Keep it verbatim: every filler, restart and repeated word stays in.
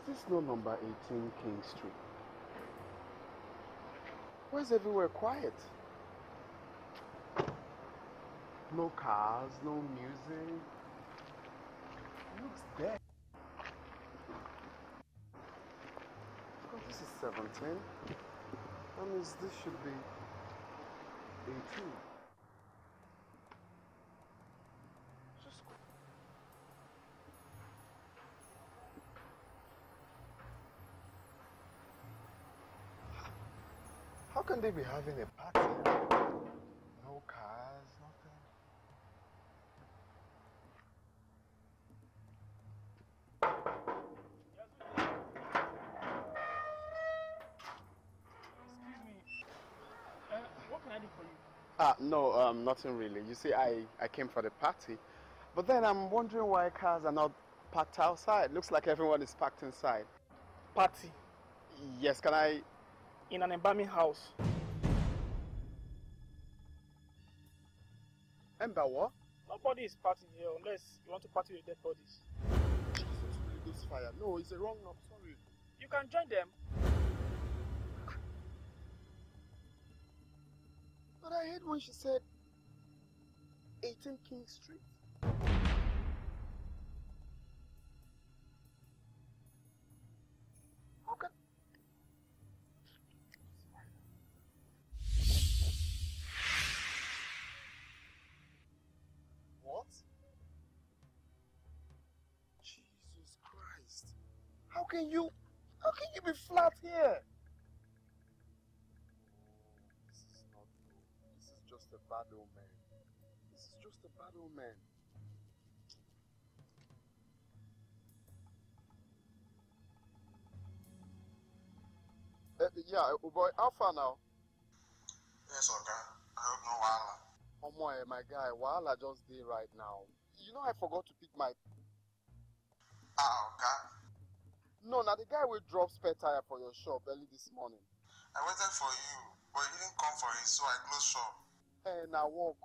this no number eighteen King Street? Why is everywhere quiet? No cars, no music. It looks dead. Because this is seventeen. That means this should be eighteen. Just go. How can they be having a party? No cars, nothing. Excuse me. Uh, what can I do for you? Ah, no, um, nothing really. You see, I, I came for the party. But then I'm wondering why cars are not parked outside. Looks like everyone is parked inside. Party? Yes, can I... In an embalming house. Ember what? Nobody is partying here unless you want to party with dead bodies. Jesus, Holy Ghost fire. No, it's a wrong number. Sorry. You can join them. But I heard when she said eighteen King Street. How can... What? Jesus Christ. How can you... How can you be flat here? This is not good. This is just a bad omen. This is just a bad omen. Uh, yeah, oh boy, how far now? Yes, okay. I hope no wahala. Oh my, my guy, wahala just day right now. You know I forgot to pick my... Ah, okay. No, now the guy will drop spare tire for your shop early this morning. I waited for you, but you didn't come for it, so I closed shop. Hey, now walk